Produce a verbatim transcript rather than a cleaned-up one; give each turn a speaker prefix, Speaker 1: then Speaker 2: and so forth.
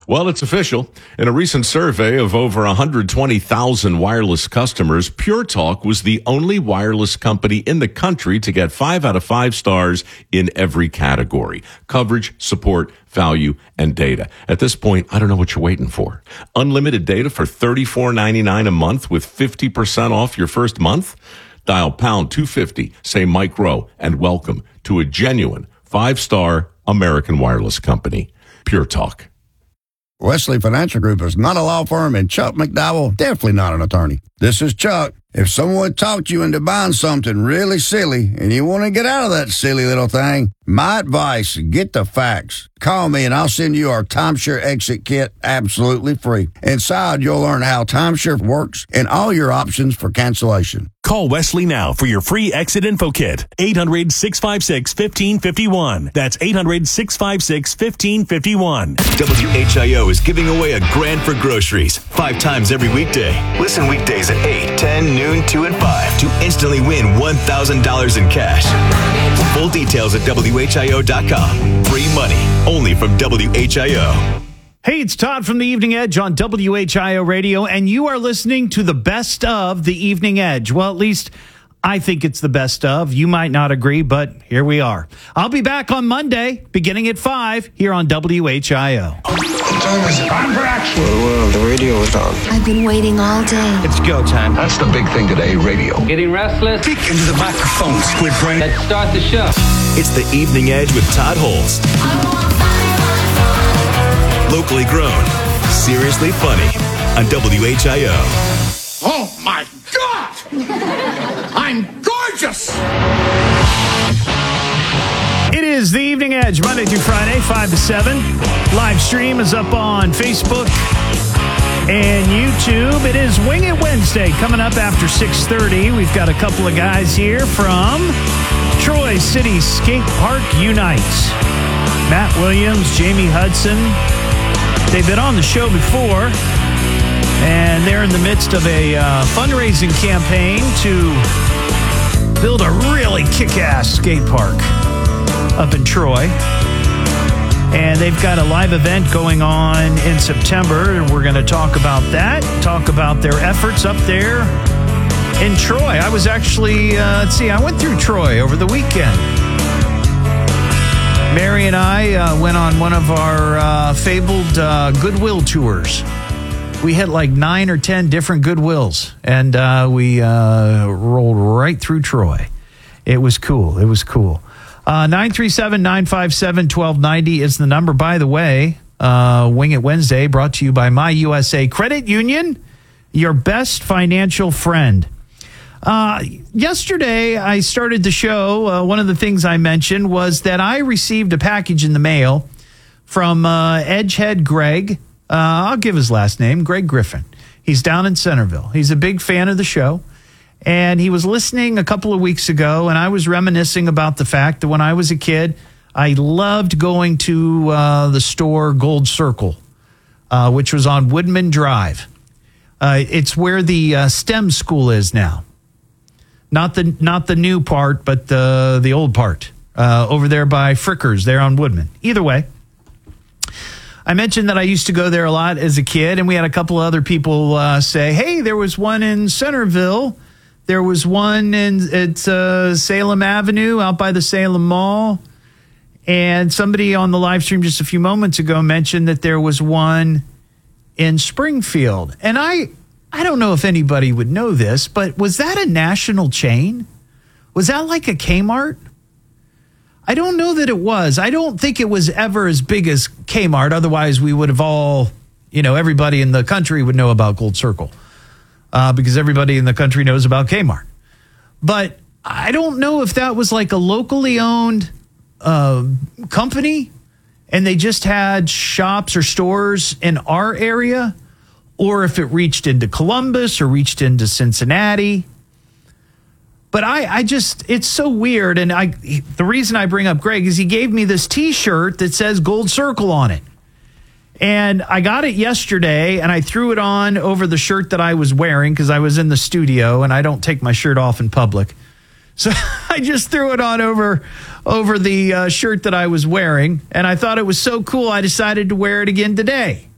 Speaker 1: Well, it's official. In a recent survey of over one hundred twenty thousand wireless customers, Pure Talk was the only wireless company in the country to get five out of five stars in every category: coverage, support, value, and data. At this point, I don't know what you're waiting for. Unlimited data for thirty-four ninety-nine a month with fifty percent off your first month? Dial pound two fifty, say Mike Rowe, and welcome to a genuine five-star American wireless company. Pure Talk.
Speaker 2: Wesley Financial Group is not a law firm, and Chuck McDowell, definitely not an attorney. This is Chuck. If someone talked you into buying something really silly and you want to get out of that silly little thing, my advice, get the facts. Call me and I'll send you our timeshare exit kit absolutely free. Inside, you'll learn how timeshare works and all your options for cancellation.
Speaker 3: Call Wesley now for your free exit info kit. eight hundred, six five six, one five five one. That's eight hundred, six five six, one five five one.
Speaker 4: W H I O is giving away a grand for groceries five times every weekday. Listen weekdays at eight, ten, noon, two, and five to instantly win one thousand dollars in cash. Full details at W H I O dot com. Free money only from W H I O.
Speaker 5: Hey, it's Todd from the Evening Edge on W H I O Radio, and you are listening to the best of the Evening Edge. Well, at least I think it's the best of. You might not agree, but here we are. I'll be back on Monday, beginning at five, here on W H I O.
Speaker 6: What time is it? Time for action. Well, well, the radio is on.
Speaker 7: I've been waiting all day.
Speaker 6: It's go time. That's the big thing today, radio.
Speaker 8: Getting restless?
Speaker 6: Speak into the microphone, Squid Brain.
Speaker 8: Let's start the show.
Speaker 4: It's the Evening Edge with Todd Holst. Locally grown, seriously funny on W H I O.
Speaker 9: Oh, my God! I'm gorgeous!
Speaker 5: It is the Evening Edge, Monday through Friday, five to seven. Live stream is up on Facebook and YouTube. It is Wing It Wednesday coming up after six thirty. We've got a couple of guys here from Troy City Skate Park Unites. Matt Williams, Jamie Hudson. They've been on the show before, and they're in the midst of a uh, fundraising campaign to build a really kick-ass skate park up in Troy. And they've got a live event going on in September, and we're going to talk about that, talk about their efforts up there in Troy. I was actually, uh, let's see, I went through Troy over the weekend. Mary and I uh, went on one of our uh, fabled uh, Goodwill tours. We hit like nine or ten different Goodwills, and uh, we uh, rolled right through Troy. It was cool. It was cool. Uh, nine three seven, nine five seven, one two nine zero is the number. By the way, uh, Wing It Wednesday brought to you by My U S A Credit Union, your best financial friend. Uh, yesterday, I started the show. Uh, one of the things I mentioned was that I received a package in the mail from uh, Edgehead Greg. Uh, I'll give his last name, Greg Griffin. He's down in Centerville. He's a big fan of the show. And he was listening a couple of weeks ago, and I was reminiscing about the fact that when I was a kid, I loved going to uh, the store Gold Circle, uh, which was on Woodman Drive. Uh, it's where the uh, STEM school is now. Not the not the new part, but the the old part uh, over there by Frickers, there on Woodman. Either way, I mentioned that I used to go there a lot as a kid, and we had a couple of other people uh, say, "Hey, there was one in Centerville. There was one in at uh, Salem Avenue, out by the Salem Mall." And somebody on the live stream just a few moments ago mentioned that there was one in Springfield, and I. I don't know if anybody would know this, but was that a national chain? Was that like a Kmart? I don't know that it was. I don't think it was ever as big as Kmart. Otherwise, we would have all, you know, everybody in the country would know about Gold Circle uh, because everybody in the country knows about Kmart. But I don't know if that was like a locally owned uh, company and they just had shops or stores in our area, or if it reached into Columbus or reached into Cincinnati. But I, I just, it's so weird. And I, the reason I bring up Greg is he gave me this T-shirt that says Gold Circle on it. And I got it yesterday, and I threw it on over the shirt that I was wearing because I was in the studio, and I don't take my shirt off in public. So I just threw it on over, over the uh, shirt that I was wearing, and I thought it was so cool I decided to wear it again today.